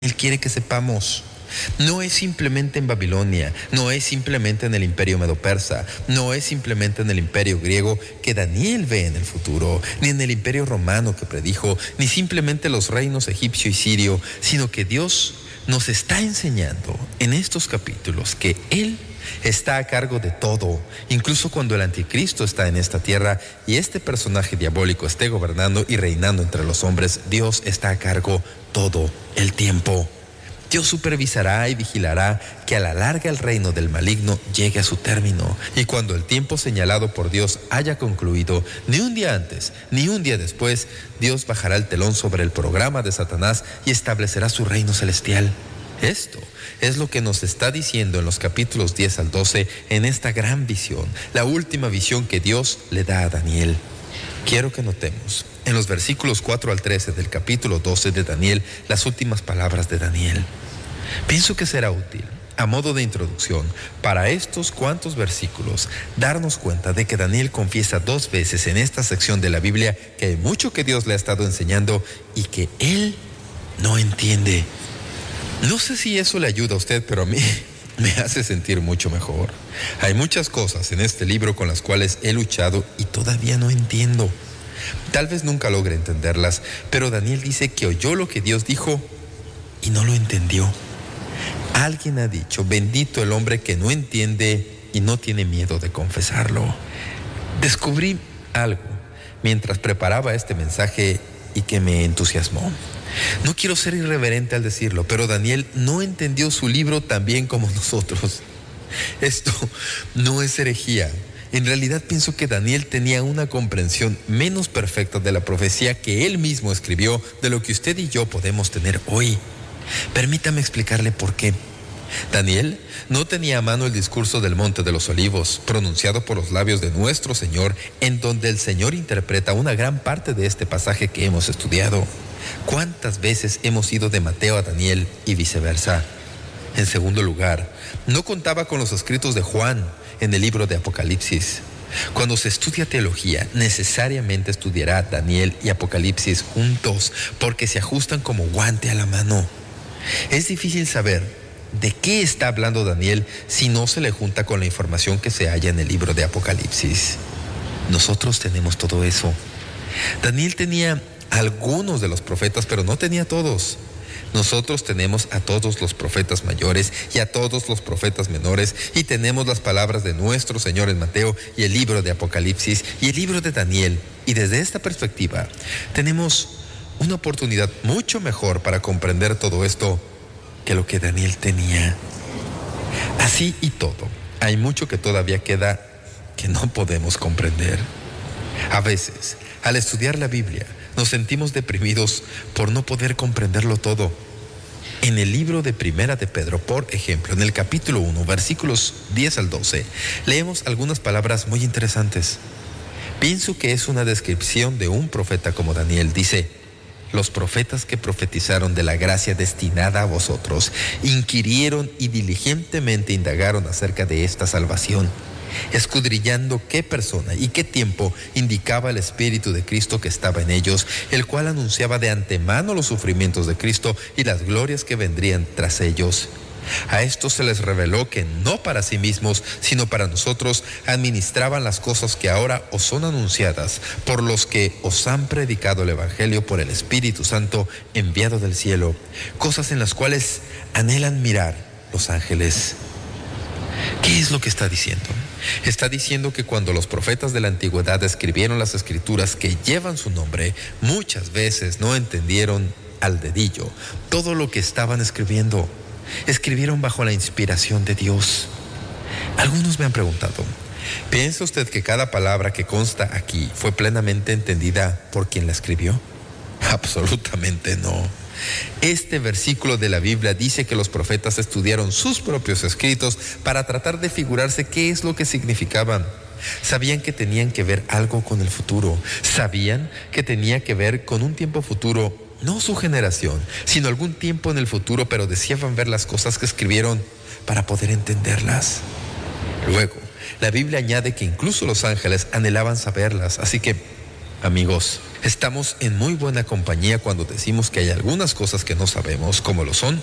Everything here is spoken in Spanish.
Él quiere que sepamos. No es simplemente en Babilonia, no es simplemente en el imperio medo-persa, no es simplemente en el imperio griego que Daniel ve en el futuro, ni en el imperio romano que predijo, ni simplemente los reinos egipcio y sirio, sino que Dios nos está enseñando en estos capítulos que Él está a cargo de todo, incluso cuando el anticristo está en esta tierra y este personaje diabólico esté gobernando y reinando entre los hombres. Dios está a cargo todo el tiempo. Dios supervisará y vigilará que a la larga el reino del maligno llegue a su término. Y cuando el tiempo señalado por Dios haya concluido, ni un día antes, ni un día después, Dios bajará el telón sobre el programa de Satanás y establecerá su reino celestial. Esto es lo que nos está diciendo en los capítulos 10 al 12 en esta gran visión, la última visión que Dios le da a Daniel. Quiero que notemos en los versículos 4 al 13 del capítulo 12 de Daniel las últimas palabras de Daniel. Pienso que será útil, a modo de introducción, para estos cuantos versículos, darnos cuenta de que Daniel confiesa 2 veces en esta sección de la Biblia que hay mucho que Dios le ha estado enseñando y que él no entiende. No sé si eso le ayuda a usted, pero a mí me hace sentir mucho mejor. Hay muchas cosas en este libro con las cuales he luchado y todavía no entiendo. Tal vez nunca logre entenderlas, pero Daniel dice que oyó lo que Dios dijo y no lo entendió. Alguien ha dicho, bendito el hombre que no entiende y no tiene miedo de confesarlo. Descubrí algo mientras preparaba este mensaje y que me entusiasmó. No quiero ser irreverente al decirlo, pero Daniel no entendió su libro tan bien como nosotros. Esto no es herejía. En realidad pienso que Daniel tenía una comprensión menos perfecta de la profecía que él mismo escribió de lo que usted y yo podemos tener hoy. Permítame explicarle por qué. Daniel no tenía a mano el discurso del Monte de los Olivos, pronunciado por los labios de nuestro Señor, en donde el Señor interpreta una gran parte de este pasaje que hemos estudiado. ¿Cuántas veces hemos ido de Mateo a Daniel y viceversa? En segundo lugar, no contaba con los escritos de Juan en el libro de Apocalipsis. Cuando se estudia teología, necesariamente estudiará Daniel y Apocalipsis juntos, porque se ajustan como guante a la mano. Es difícil saber de qué está hablando Daniel si no se le junta con la información que se halla en el libro de Apocalipsis. Nosotros tenemos todo eso. Daniel tenía algunos de los profetas, pero no tenía todos. Nosotros tenemos a todos los profetas mayores y a todos los profetas menores, y tenemos las palabras de nuestro Señor en Mateo y el libro de Apocalipsis y el libro de Daniel. Y desde esta perspectiva tenemos una oportunidad mucho mejor para comprender todo esto que lo que Daniel tenía. Así y todo, hay mucho que todavía queda que no podemos comprender. A veces, al estudiar la Biblia, nos sentimos deprimidos por no poder comprenderlo todo. En el libro de Primera de Pedro, por ejemplo, en el capítulo 1, versículos 10 al 12, leemos algunas palabras muy interesantes. Pienso que es una descripción de un profeta como Daniel. Dice: los profetas que profetizaron de la gracia destinada a vosotros inquirieron y diligentemente indagaron acerca de esta salvación, escudriñando qué persona y qué tiempo indicaba el Espíritu de Cristo que estaba en ellos, el cual anunciaba de antemano los sufrimientos de Cristo y las glorias que vendrían tras ellos. A estos se les reveló que no para sí mismos, sino para nosotros, administraban las cosas que ahora os son anunciadas por los que os han predicado el Evangelio por el Espíritu Santo enviado del cielo, cosas en las cuales anhelan mirar los ángeles. ¿Qué es lo que está diciendo? Está diciendo que cuando los profetas de la antigüedad escribieron las escrituras que llevan su nombre, muchas veces no entendieron al dedillo todo lo que estaban escribiendo. Escribieron bajo la inspiración de Dios. Algunos me han preguntado, ¿piensa usted que cada palabra que consta aquí fue plenamente entendida por quien la escribió? Absolutamente no. Este versículo de la Biblia dice que los profetas estudiaron sus propios escritos para tratar de figurarse qué es lo que significaban. Sabían que tenían que ver algo con el futuro. Sabían que tenía que ver con un tiempo futuro. No su generación, sino algún tiempo en el futuro, pero deseaban ver las cosas que escribieron para poder entenderlas. Luego, la Biblia añade que incluso los ángeles anhelaban saberlas. Así que, amigos, Estamos en muy buena compañía cuando decimos que hay algunas cosas que no sabemos, como lo son